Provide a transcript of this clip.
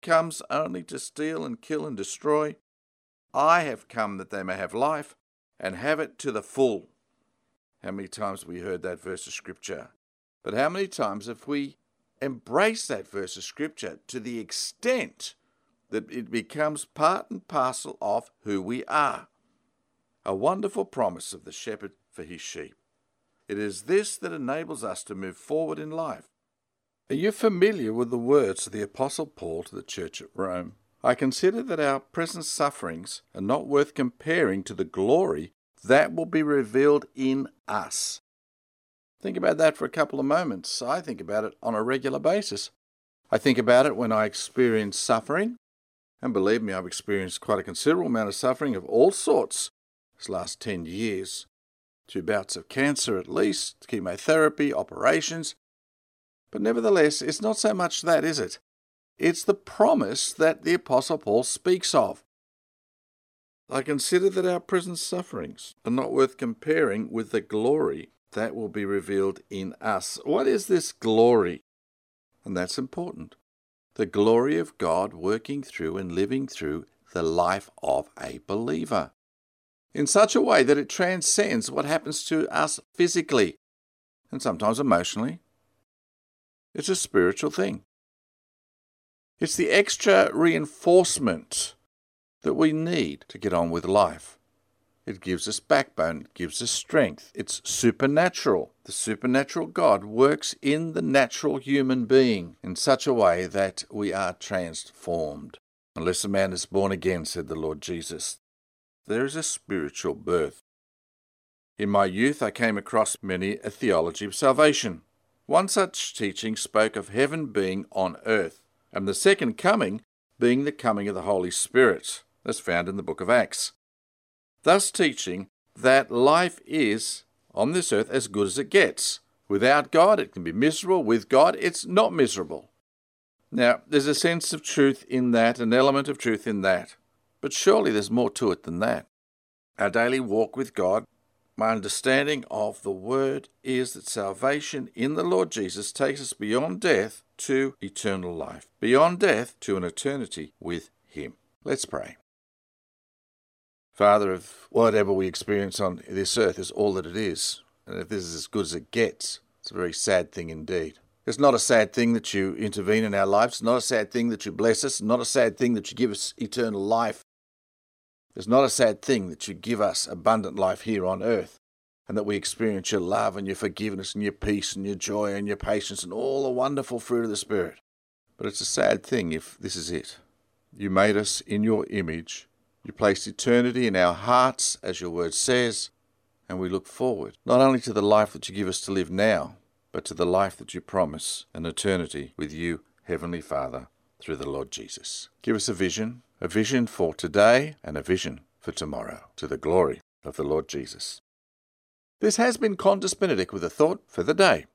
comes only to steal and kill and destroy. I have come that they may have life and have it to the full. How many times have we heard that verse of Scripture? But how many times have we embraced that verse of Scripture to the extent that it becomes part and parcel of who we are? A wonderful promise of the shepherd for his sheep. It is this that enables us to move forward in life. Are you familiar with the words of the Apostle Paul to the church at Rome? I consider that our present sufferings are not worth comparing to the glory that will be revealed in us. Think about that for a couple of moments. I think about it on a regular basis. I think about it when I experience suffering, and believe me, I've experienced quite a considerable amount of suffering of all sorts this last 10 years. 2 bouts of cancer at least, chemotherapy, operations. But nevertheless, it's not so much that, is it? It's the promise that the Apostle Paul speaks of. I consider that our present sufferings are not worth comparing with the glory that will be revealed in us. What is this glory? And that's important. The glory of God working through and living through the life of a believer in such a way that it transcends what happens to us physically and sometimes emotionally. It's a spiritual thing. It's the extra reinforcement that we need to get on with life. It gives us backbone, it gives us strength. It's supernatural. The supernatural God works in the natural human being in such a way that we are transformed. Unless a man is born again, said the Lord Jesus, there is a spiritual birth. In my youth, I came across many a theology of salvation. One such teaching spoke of heaven being on earth, and the second coming being the coming of the Holy Spirit. That's found in the book of Acts. Thus teaching that life is, on this earth, as good as it gets. Without God, it can be miserable. With God, it's not miserable. Now, there's a sense of truth in that, an element of truth in that. But surely there's more to it than that. Our daily walk with God, my understanding of the Word is that salvation in the Lord Jesus takes us beyond death to eternal life, beyond death to an eternity with Him. Let's pray. Father, if whatever we experience on this earth is all that it is, and if this is as good as it gets, it's a very sad thing indeed. It's not a sad thing that you intervene in our lives. It's not a sad thing that you bless us. It's not a sad thing that you give us eternal life. It's not a sad thing that you give us abundant life here on earth, and that we experience your love and your forgiveness and your peace and your joy and your patience and all the wonderful fruit of the Spirit. But it's a sad thing if this is it. You made us in your image. You placed eternity in our hearts, as your word says, and we look forward, not only to the life that you give us to live now, but to the life that you promise, an eternity with you, Heavenly Father, through the Lord Jesus. Give us a vision for today and a vision for tomorrow, to the glory of the Lord Jesus. This has been Qantas Benedict with a thought for the day.